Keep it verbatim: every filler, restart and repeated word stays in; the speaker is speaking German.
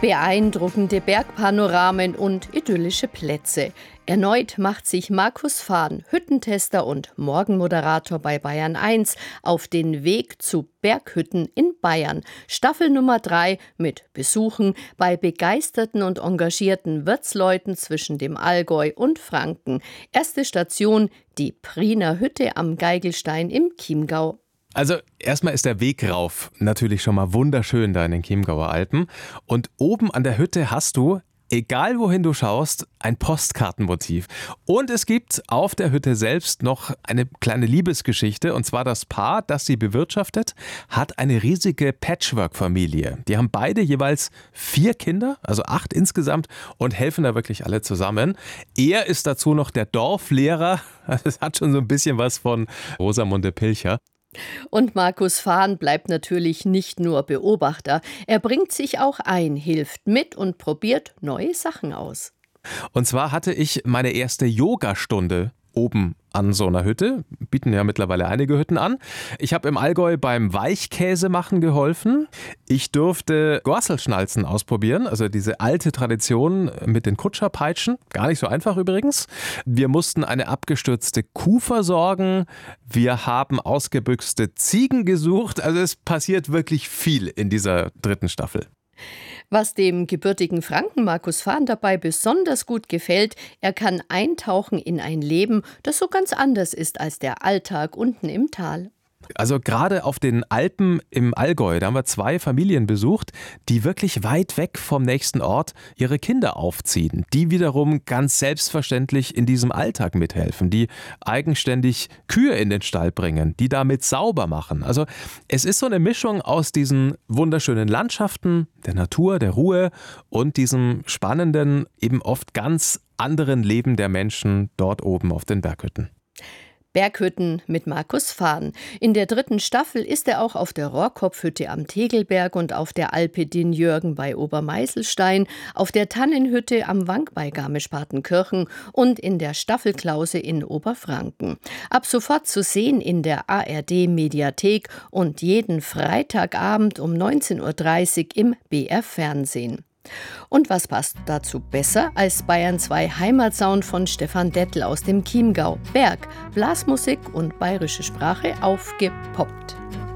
Beeindruckende Bergpanoramen und idyllische Plätze. Erneut macht sich Markus Fahn, Hüttentester und Morgenmoderator bei Bayern eins, auf den Weg zu Berghütten in Bayern. Staffel Nummer drei mit Besuchen bei begeisterten und engagierten Wirtsleuten zwischen dem Allgäu und Franken. Erste Station, die Priener Hütte am Geigelstein im Chiemgau. Also erstmal ist der Weg rauf natürlich schon mal wunderschön da in den Chiemgauer Alpen. Und oben an der Hütte hast du, egal wohin du schaust, ein Postkartenmotiv. Und es gibt auf der Hütte selbst noch eine kleine Liebesgeschichte. Und zwar das Paar, das sie bewirtschaftet, hat eine riesige Patchwork-Familie. Die haben beide jeweils vier Kinder, also acht insgesamt, und helfen da wirklich alle zusammen. Er ist dazu noch der Dorflehrer. Das hat schon so ein bisschen was von Rosamunde Pilcher. Und Markus Fahn bleibt natürlich nicht nur Beobachter. Er bringt sich auch ein, hilft mit und probiert neue Sachen aus. Und zwar hatte ich meine erste Yogastunde oben an so einer Hütte. Bieten ja mittlerweile einige Hütten an. Ich habe im Allgäu beim Weichkäse machen geholfen. Ich durfte Gorselschnalzen ausprobieren, also diese alte Tradition mit den Kutscherpeitschen. Gar nicht so einfach übrigens. Wir mussten eine abgestürzte Kuh versorgen. Wir haben ausgebüxte Ziegen gesucht. Also es passiert wirklich viel in dieser dritten Staffel. Was dem gebürtigen Franken Markus Fahn dabei besonders gut gefällt, er kann eintauchen in ein Leben, das so ganz anders ist als der Alltag unten im Tal. Also gerade auf den Alpen im Allgäu, da haben wir zwei Familien besucht, die wirklich weit weg vom nächsten Ort ihre Kinder aufziehen. Die wiederum ganz selbstverständlich in diesem Alltag mithelfen, die eigenständig Kühe in den Stall bringen, die damit sauber machen. Also es ist so eine Mischung aus diesen wunderschönen Landschaften, der Natur, der Ruhe und diesem spannenden, eben oft ganz anderen Leben der Menschen dort oben auf den Berghütten. Berghütten mit Markus Fahn. In der dritten Staffel ist er auch auf der Rohrkopfhütte am Tegelberg und auf der Alpe Dinjörgen bei Obermeißelstein, auf der Tannenhütte am Wank bei Garmisch-Partenkirchen und in der Staffelklause in Oberfranken. Ab sofort zu sehen in der A R D-Mediathek und jeden Freitagabend um neunzehn Uhr dreißig im B R-Fernsehen. Und was passt dazu besser als Bayern zwei Heimatsound von Stefan Dettel aus dem Chiemgau? Berg, Blasmusik und bayerische Sprache aufgepoppt.